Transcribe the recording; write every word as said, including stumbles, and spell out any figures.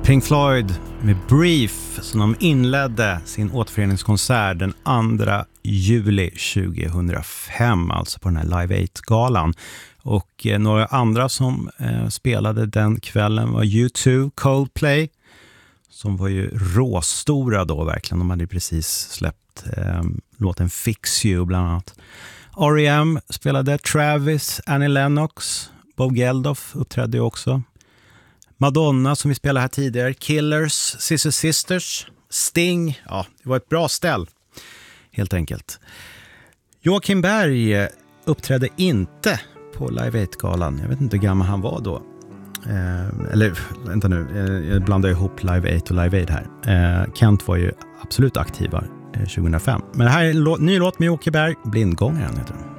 Pink Floyd med Brief som de inledde sin återföreningskonsert den andra juli tjugohundrafem, alltså på den här Live Aid-galan. Och eh, några andra som eh, spelade den kvällen var U två, Coldplay, som var ju råstora då verkligen. De hade ju precis släppt eh, låten Fix You bland annat. R E M spelade, Travis, Annie Lennox, Bob Geldof uppträdde ju också. Madonna som vi spelade här tidigare, Killers, Sister Sisters, Sting. Ja, det var ett bra ställ helt enkelt. Joakim Berg uppträdde inte på Live Aid-galan. Jag vet inte hur gammal han var då. Eh, eller vänta nu, jag blandar ihop Live Aid och Live Aid här. Eh, Kent var ju absolut aktiva eh, tjugohundrafem. Men det här är en lå- ny låt med Joakim Berg, Blindgångaren heter den.